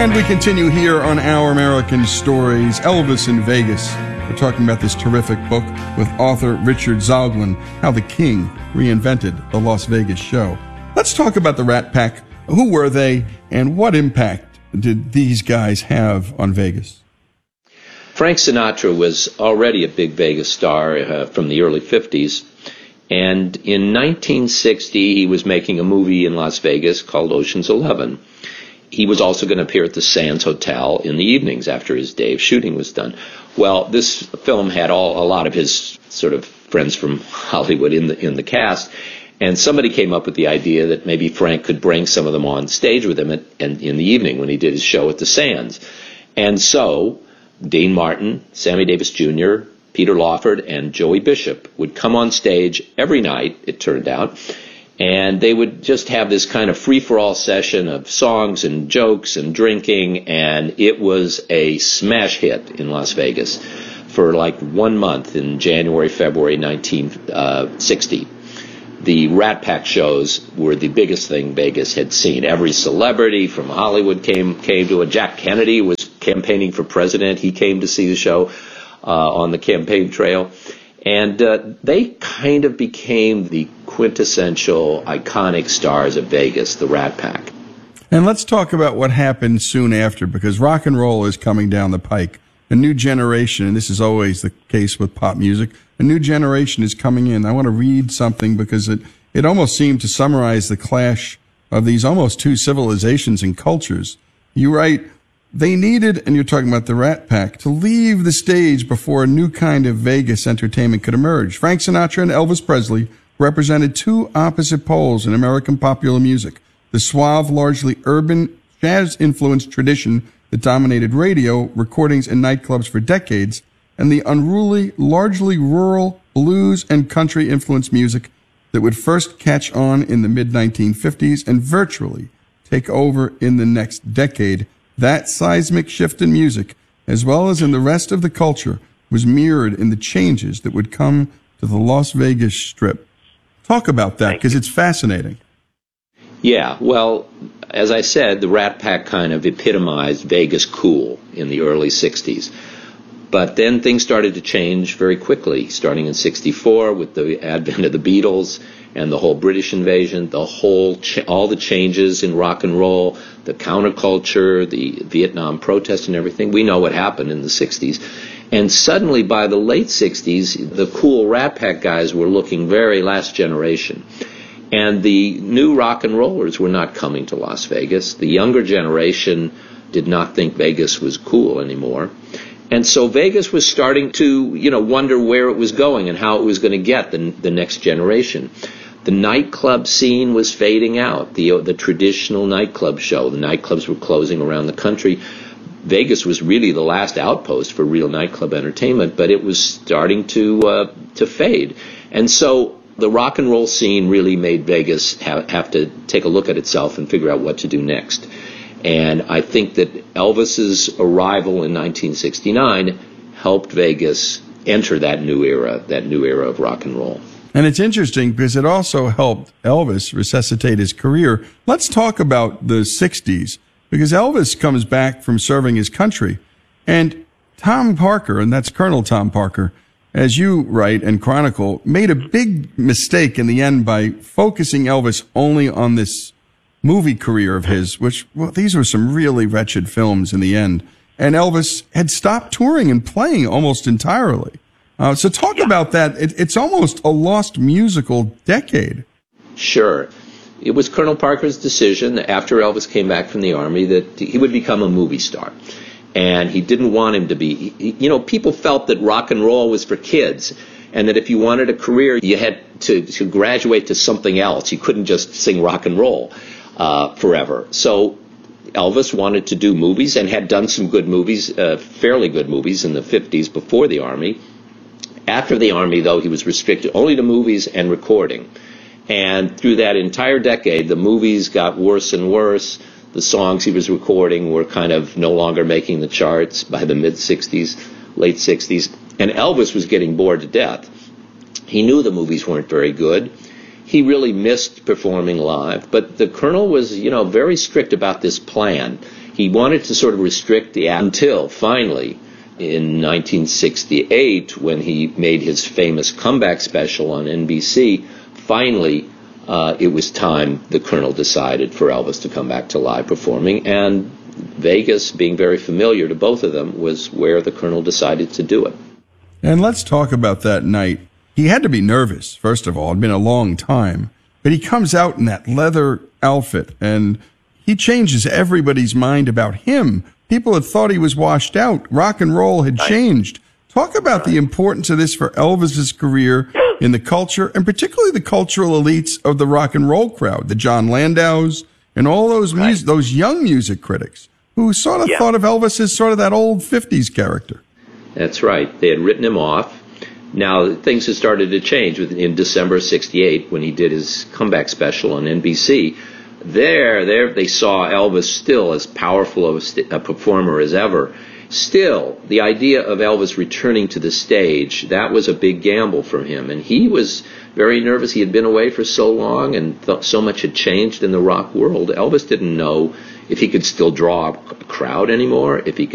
And we continue here on Our American Stories, Elvis in Vegas. We're talking about this terrific book with author Richard Zoglin, How the King Reinvented the Las Vegas Show. Let's talk about the Rat Pack. Who were they, and what impact did these guys have on Vegas? Frank Sinatra was already a big Vegas star from the early 50s. And in 1960, he was making a movie in Las Vegas called Ocean's 11. He was also going to appear at the Sands Hotel in the evenings after his day of shooting was done. Well, this film had a lot of his sort of friends from Hollywood in the cast, and somebody came up with the idea that maybe Frank could bring some of them on stage with him in the evening when he did his show at the Sands. And so Dean Martin, Sammy Davis Jr., Peter Lawford, and Joey Bishop would come on stage every night, it turned out, and they would just have this kind of free-for-all session of songs and jokes and drinking, and it was a smash hit in Las Vegas for like 1 month in January, February 1960. The Rat Pack shows were the biggest thing Vegas had seen. Every celebrity from Hollywood came to it. Jack Kennedy was campaigning for president. He came to see the show on the campaign trail. And they kind of became the quintessential iconic stars of Vegas, the Rat Pack. And let's talk about what happened soon after, because rock and roll is coming down the pike. A new generation, and this is always the case with pop music, a new generation is coming in. I want to read something because it almost seemed to summarize the clash of these almost two civilizations and cultures. You write, they needed, and you're talking about the Rat Pack, to leave the stage before a new kind of Vegas entertainment could emerge. Frank Sinatra and Elvis Presley represented two opposite poles in American popular music. The suave, largely urban, jazz-influenced tradition that dominated radio, recordings, and nightclubs for decades, and the unruly, largely rural, blues and country-influenced music that would first catch on in the mid-1950s and virtually take over in the next decade. That seismic shift in music, as well as in the rest of the culture, was mirrored in the changes that would come to the Las Vegas Strip. Talk about that, because it's fascinating. Yeah, well, as I said, the Rat Pack kind of epitomized Vegas cool in the early 60s. But then things started to change very quickly, starting in 64 with the advent of the Beatles and the whole British invasion, all the changes in rock and roll, the counterculture, the Vietnam protest and everything. We know what happened in the 60s. And suddenly, by the late 60s, the cool Rat Pack guys were looking very last generation. And the new rock and rollers were not coming to Las Vegas. The younger generation did not think Vegas was cool anymore. And so Vegas was starting to, wonder where it was going and how it was going to get the next generation. The nightclub scene was fading out, the traditional nightclub show. The nightclubs were closing around the country. Vegas was really the last outpost for real nightclub entertainment, but it was starting to fade. And so the rock and roll scene really made Vegas have to take a look at itself and figure out what to do next. And I think that Elvis's arrival in 1969 helped Vegas enter that new era of rock and roll. And it's interesting because it also helped Elvis resuscitate his career. Let's talk about the 60s, because Elvis comes back from serving his country. And Tom Parker, and that's Colonel Tom Parker, as you write and chronicle, made a big mistake in the end by focusing Elvis only on this movie career of his, which, well, these were some really wretched films in the end. And Elvis had stopped touring and playing almost entirely. So talk about that. It's almost a lost musical decade. Sure. It was Colonel Parker's decision after Elvis came back from the Army that he would become a movie star. And he didn't want him to be, people felt that rock and roll was for kids, and that if you wanted a career, you had to graduate to something else. You couldn't just sing rock and roll forever. So Elvis wanted to do movies and had done some good movies, fairly good movies in the 50s before the Army. After the Army, though, he was restricted only to movies and recording. And through that entire decade, the movies got worse and worse. The songs he was recording were kind of no longer making the charts by the mid-60s, late 60s. And Elvis was getting bored to death. He knew the movies weren't very good. He really missed performing live. But the Colonel was, very strict about this plan. he wanted to sort of restrict the until finally in 1968 when he made his famous comeback special on NBC. Finally, it was time, the Colonel decided, for Elvis to come back to live performing, and Vegas, being very familiar to both of them, was where the Colonel decided to do it. And let's talk about that night. He had to be nervous, first of all. It had been a long time. But he comes out in that leather outfit, and he changes everybody's mind about him. People had thought he was washed out. Rock and roll had changed. Talk about the importance of this for Elvis's career in the culture, and particularly the cultural elites of the rock and roll crowd, the John Landaus, and all those those young music critics who sort of thought of Elvis as sort of that old 50s character. That's right. They had written him off. Now, things had started to change in December of 68 when he did his comeback special on NBC. There they saw Elvis still as powerful of a performer as ever. Still, the idea of Elvis returning to the stage, that was a big gamble for him. And he was very nervous. He had been away for so long, and so much had changed in the rock world. Elvis didn't know if he could still draw a crowd anymore, if he could